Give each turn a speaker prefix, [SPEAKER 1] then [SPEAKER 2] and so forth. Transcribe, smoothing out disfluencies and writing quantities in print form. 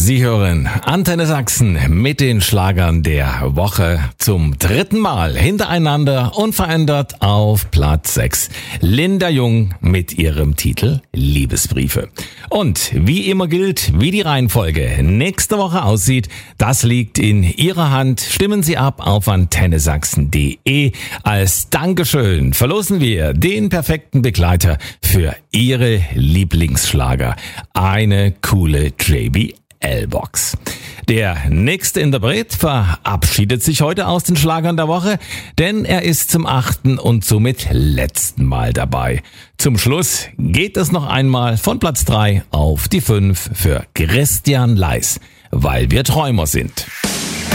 [SPEAKER 1] Sie hören Antenne Sachsen mit den Schlagern der Woche zum dritten Mal hintereinander unverändert auf Platz 6. Linda Jung mit ihrem Titel Liebesbriefe. Und wie immer gilt, wie die Reihenfolge nächste Woche aussieht, das liegt in Ihrer Hand. Stimmen Sie ab auf antennesachsen.de. Als Dankeschön verlosen wir den perfekten Begleiter für Ihre Lieblingsschlager. Eine coole JBL-Box. Der nächste Interpret verabschiedet sich heute aus den Schlagern der Woche, denn er ist zum 8. und somit letzten Mal dabei. Zum Schluss geht es noch einmal von Platz 3 auf die 5 für Christian Leis, weil wir Träumer sind.